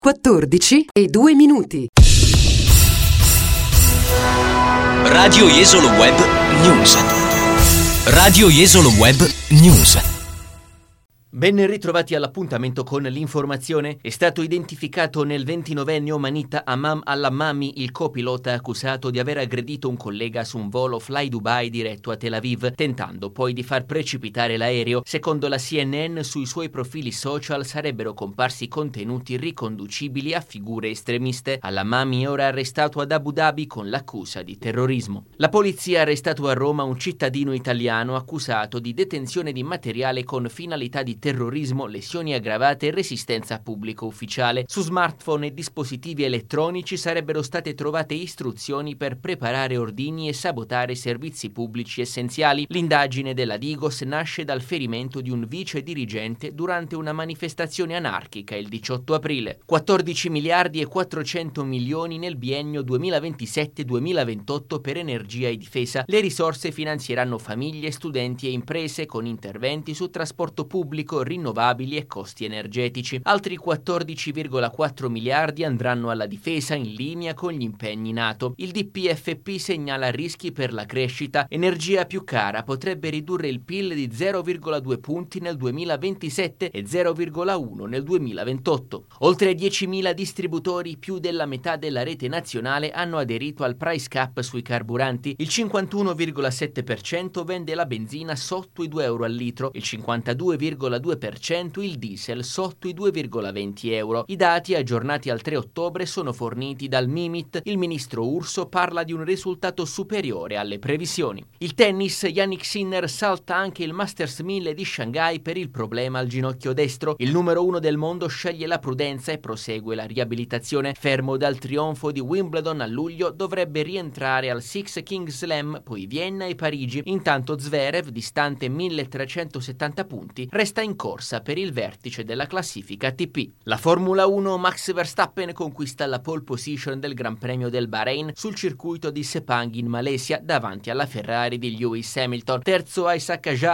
14:02. Radio Jesolo Web News. Radio Jesolo Web News. Ben ritrovati all'appuntamento con l'informazione. È stato identificato nel 29enne omanita Amam Al-Ammami, il copilota accusato di aver aggredito un collega su un volo Fly Dubai diretto a Tel Aviv, tentando poi di far precipitare l'aereo. Secondo la CNN, sui suoi profili social sarebbero comparsi contenuti riconducibili a figure estremiste. Al-Ammami è ora arrestato ad Abu Dhabi con l'accusa di terrorismo. La polizia ha arrestato a Roma un cittadino italiano accusato di detenzione di materiale con finalità di terrorismo, lesioni aggravate e resistenza pubblico ufficiale. Su smartphone e dispositivi elettronici sarebbero state trovate istruzioni per preparare ordini e sabotare servizi pubblici essenziali. L'indagine della Digos nasce dal ferimento di un vice dirigente durante una manifestazione anarchica il 18 aprile. 14 miliardi e 400 milioni nel biennio 2027-2028 per energia e difesa. Le risorse finanzieranno famiglie, studenti e imprese con interventi su trasporto pubblico, rinnovabili e costi energetici. Altri 14,4 miliardi andranno alla difesa in linea con gli impegni NATO. Il DPFP segnala rischi per la crescita. Energia più cara potrebbe ridurre il PIL di 0,2 punti nel 2027 e 0,1 nel 2028. Oltre 10.000 distributori, più della metà della rete nazionale, hanno aderito al price cap sui carburanti. Il 51,7% vende la benzina sotto i 2 euro al litro, il 52,2% il diesel sotto i 2,20 euro. I dati aggiornati al 3 ottobre sono forniti dal Mimit. Il ministro Urso parla di un risultato superiore alle previsioni. Il tennis, Jannik Sinner salta anche il Masters 1000 di Shanghai per il problema al ginocchio destro. Il numero 1 del mondo sceglie la prudenza e prosegue la riabilitazione. Fermo dal trionfo di Wimbledon a luglio, dovrebbe rientrare al Six Kings Slam, poi Vienna e Parigi. Intanto Zverev, distante 1370 punti, resta in corsa per il vertice della classifica ATP. La Formula 1, Max Verstappen conquista la pole position del Gran Premio del Bahrain sul circuito di Sepang in Malesia davanti alla Ferrari di Lewis Hamilton. Terzo Isaac Ajah